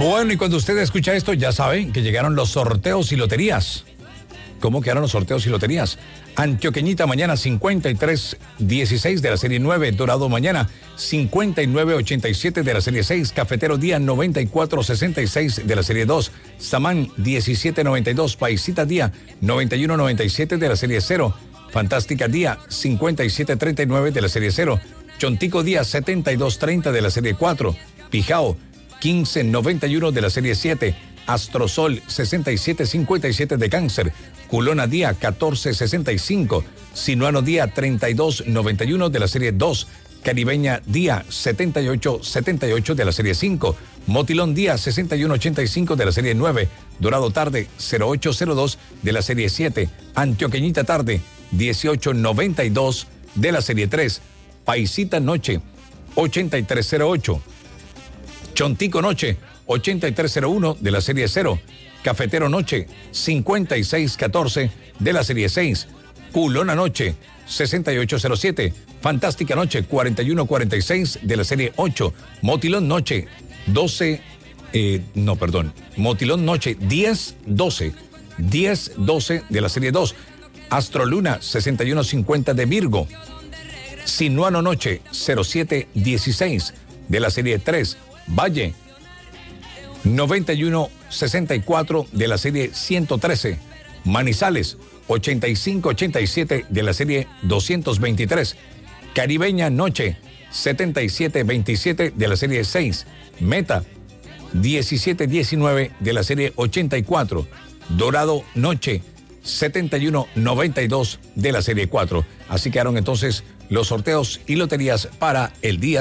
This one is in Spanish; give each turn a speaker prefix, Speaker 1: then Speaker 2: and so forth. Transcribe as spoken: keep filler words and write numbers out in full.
Speaker 1: Bueno, y cuando usted escucha esto, ya saben que llegaron los sorteos y loterías. ¿Cómo quedaron los sorteos y loterías? Antioqueñita mañana cincuenta y tres dieciséis de la serie nueve, Dorado mañana cincuenta y nueve ochenta y siete de la serie seis, Cafetero día noventa y cuatro sesenta y seis de la serie dos, Samán diecisiete noventa y dos, Paisita día noventa y uno noventa y siete de la serie cero, Fantástica día cincuenta y siete treinta y nueve de la serie cero, Chontico día setenta y dos treinta de la serie cuatro, Pijao quince noventa y uno de la serie siete, Astrosol sesenta y siete cincuenta y siete de Cáncer, Culona día catorce sesenta y cinco, Sinuano día treinta y dos noventa y uno de la serie dos, Caribeña día setenta y ocho setenta y ocho de la serie cinco, Motilón día sesenta y uno ochenta y cinco de la serie nueve, Dorado tarde cero ocho cero dos de la serie siete, Antioqueñita tarde dieciocho noventa y dos de la serie tres, Paisita noche ochenta y tres cero ocho, Chontico noche ochenta y tres cero uno de la serie cero, Cafetero noche cincuenta y seis catorce de la serie seis, Culona noche sesenta y ocho cero siete, Fantástica noche cuarenta y uno cuarenta y seis de la serie ocho, Motilón noche doce, eh, no, perdón, Motilón noche diez doce, diez doce de la serie dos, Astroluna sesenta y uno cincuenta de Virgo, Sinuano noche cero siete dieciséis de la serie tres, Valle noventa y uno sesenta y cuatro de la serie ciento trece, Manizales ochenta y cinco ochenta y siete de la serie doscientos veintitrés, Caribeña noche setenta y siete veintisiete de la serie seis, Meta diecisiete diecinueve de la serie ochenta y cuatro, Dorado noche setenta y uno noventa y dos de la serie cuatro. Así quedaron entonces los sorteos y loterías para el día